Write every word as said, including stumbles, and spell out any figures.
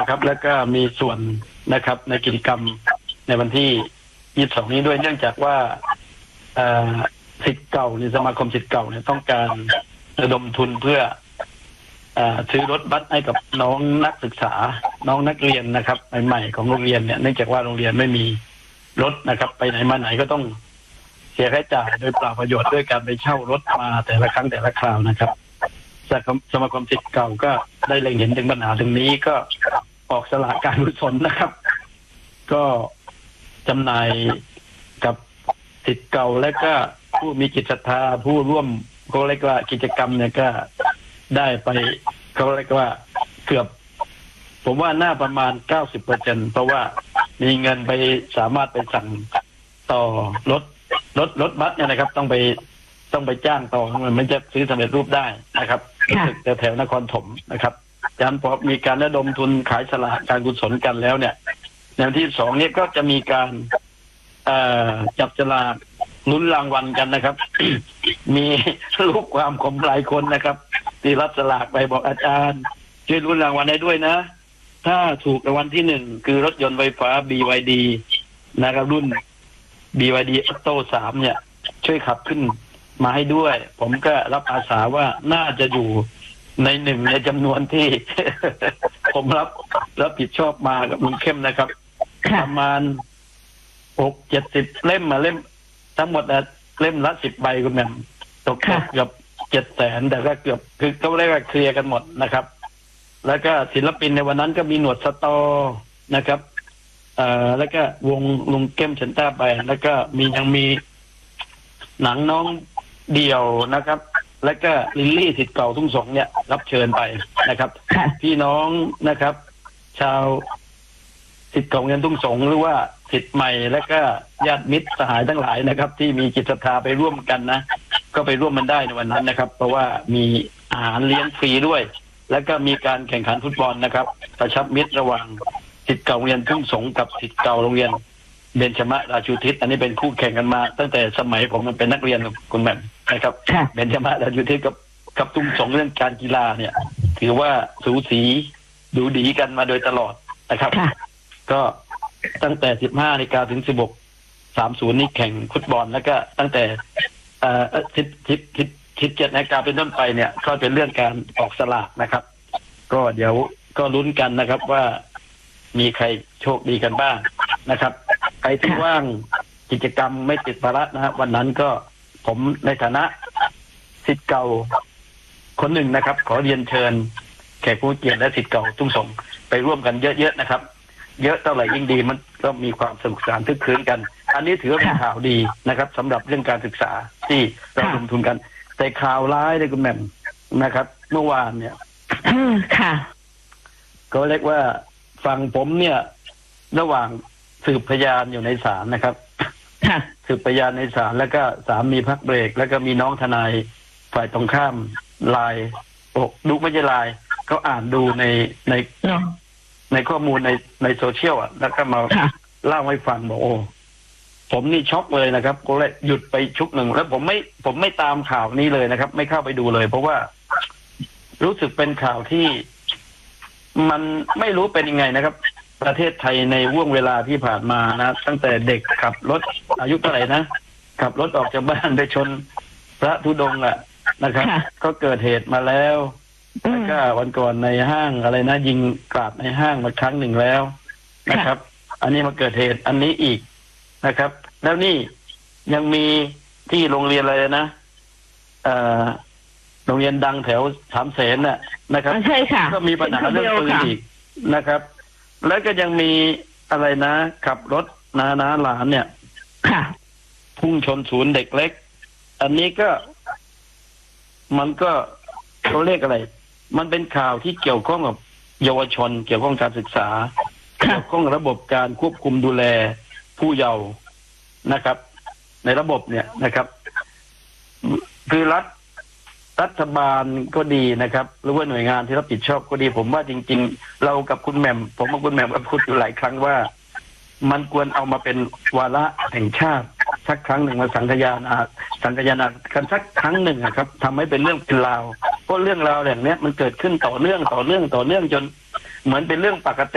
นะครับ แล้วก็มีส่วนนะครับในกิจกรรมในวันที่ยี่สิบสองนี้ด้วยเนื่องจากว่าศิษย์เก่าในสมาคมศิษย์เก่าเนี่ยต้องการระดมทุนเพื่อซื้อรถบัสให้กับน้องนักศึกษาน้องนักเรียนนะครับใหม่ๆของโรงเรียนเนี่ยเนื่องจากว่าโรงเรียนไม่มีรถนะครับไปไหนมาไหนก็ต้องเสียค่าใช้จ่ายโดยเปล่าประโยชน์ด้วยการไปเช่ารถมาแต่ละครั้งแต่ละคราวนะครับจากสมาคมศิษย์เก่าก็ได้เล็งเห็นถึงปัญหาตรงนี้ก็ออกสลากการกุศลนะครับก็จำหน่ายกับศิษย์เก่าและก็ผู้มีจิตศรัทธาผู้ร่วมเขาเรียกว่ากิจกรรมเนี่ยก็ได้ไปเขาเรียกว่าเกือบผมว่าน่าประมาณ เก้าสิบเปอร์เซ็นต์ เพราะว่ามีเงินไปสามารถไปสั่งต่อรถรถรถบัสเนี่ยนะครับต้องไปต้องไปจ้างต่อมันจะซื้อสำเร็จรูปได้นะครับแต่แถวนครถมนะครับดังนั้นพอมีการระดมทุนขายสลากการกุศลกันแล้วเนี่ยในวันที่สองนี้ก็จะมีการจับฉลากลุ้นรางวัลกันนะครับ มีลูกความของหลายคนนะครับที่รับสลากไปบอกอาจารย์ช่วยลุ้นรางวัลได้ด้วยนะถ้าถูกรางวัลที่หนึ่งคือรถยนต์ไฟฟ้า บี วาย ดี นะครับรุ่น บี วาย ดี Auto สามเนี่ยช่วยขับขึ้นมาให้ด้วยผมก็รับอาสาว่าน่าจะอยู่ในหนึ่งในจำนวนที่ ผมรับรับผิดชอบมากับลุงเข้มนะครับประมาณหกเจ็ดสิบเล่มมาเล่มทั้งหมดนะเล่มละสิบใบคุณแม่ตกเกือบเจ็ดแสนแต่ก็เกือบคือเขาเรียกว่าเคลียร์กันหมดนะครับแล้วก็ศิลปินในวันนั้นก็มีหนวดสตอนะครับเอ่อแล้วก็วงลุงเข้มเฉินต้าแบนแล้วก็มียังมีหนังน้องเดี่ยวนะครับ แล้วก็ลิลลี่ศิษย์เก่าทุ่งสงเนี่ยรับเชิญไปนะครับพี่น้องนะครับชาวศิษย์เก่าเงินทุ่งสงหรือว่าศิษย์ใหม่และก็ญาติมิตรสหายทั้งหลายนะครับที่มีจิตศรัทธาไปร่วมกันนะก็ไปร่วมมันได้ในวันนั้นนะครับเพราะว่ามีอาหารเลี้ยงฟรีด้วยแล้วก็มีการแข่งขันฟุตบอลนะครับประชับมิตรระหว่างศิษย์เก่าโรงเรียนทุ่งสงกับศิษย์เก่าโรงเรียนเบญจมราชูทิศอันนี้เป็นคู่แข่งกันมาตั้งแต่สมัยผมมันเป็นนักเรียนกับคุณแม่นะครับเบญจมราชูทิศกับกับทุ่งสงเรื่องการกีฬาเนี่ยถือว่าสูสีดูดีกันมาโดยตลอดนะครับก็ตั้งแต่สิบห้านาฬิกาถึงสิบหกสามสิบนี่แข่งฟุตบอลแล้วก็ตั้งแต่เอ่อสิบสิบสิบสิบเจ็ดนาฬิกาเป็นต้นไปเนี่ยก็เป็นเรื่องการออกสลากนะครับก็เดี๋ยวก็ลุ้นกันนะครับว่ามีใครโชคดีกันบ้างนะครับใครที่ว่างกิจกรรมไม่ติดภาระนะครับวันนั้นก็ผมในฐานะศิษย์เก่าคนหนึ่งนะครับขอเรียนเชิญแขกผู้เกียรติและศิษย์เก่าทุ่งสงไปร่วมกันเยอะๆนะครับเยอะเท่าไหร่ยิ่งดีมันก็มีความสนุกสนานทึกคืนกันอันนี้ถือว่าเป็นข่าวดีนะครับสำหรับเรื่องการศึกษาที่เราลงทุนกันแต่ข่าวร้ายเลยคุณแม่นะครับเมื่อวานเนี่ยค่ะก็เรียกว่าฝั่งผมเนี่ยระหว่างสืบพยานอยู่ในศาลนะครับสืบพยานในศาลแล้วก็ศาลมีพักเบรกแล้วก็มีน้องทนายฝ่ายตรงข้ามไลน์โอ้ดูไม่ใช่ไลน์เขาอ่านดูในในในข้อมูลในในโซเชียลอ่ะแล้วก็มาเล่าให้ฟังบอกโอ้ผมนี่ช็อกเลยนะครับก็เลยหยุดไปชุกหนึ่งแล้วผมไม่ผมไม่ตามข่าวนี้เลยนะครับไม่เข้าไปดูเลยเพราะว่ารู้สึกเป็นข่าวที่มันไม่รู้เป็นยังไงนะครับประเทศไทยในห่วงเวลาที่ผ่านมานะตั้งแต่เด็กขับรถอายุเท่าไหร่นะขับรถออกจากบ้านไปชนพระธุดงค์อ่ะนะครับก็เกิดเหตุมาแล้วแล้วก็วันก่อนในห้างอะไรนะยิงกราดในห้างมาครั้งหนึ่งแล้วนะครับอันนี้มาเกิดเหตุอันนี้อีกนะครับแล้วนี่ยังมีที่โรงเรียนอะไรนะเอ่อโรงเรียนดังแถวสามเสนน่ะนะครับใช่ค่ะก็มีปัญหาเรื่องปืนอีกนะครับแล้วก็ยังมีอะไรนะขับรถนานาหลานเนี่ยพุ่งชนศูนย์เด็กเล็กอันนี้ก็มันก็เขาเรียกอะไรมันเป็นข่าวที่เกี่ยวข้องกับเยาวชนเกี่ยวข้องการศึกษาเกี่ยวข้องระบบการควบคุมดูแลผู้เยาว์นะครับในระบบเนี่ยนะครับคือรัฐรัฐบาลก็ดีนะครับหรือว่าหน่วยงานที่รับผิดชอบก็ดีผมว่าจริงๆเรากับคุณแหม่มผมกับคุณแหม่มก็พูดอยู่หลายครั้งว่ามันควรเอามาเป็นวาระแห่งชาติสักครั้งหนึ่งมาสังคายนาสังคายนากันสักครั้งหนึ่งครับทำให้เป็นเรื่องเป็นราวเพราะเรื่องราวอย่างนี้มันเกิดขึ้นต่อเนื่องต่อเนื่องต่อเนื่องจนเหมือนเป็นเรื่องปกติ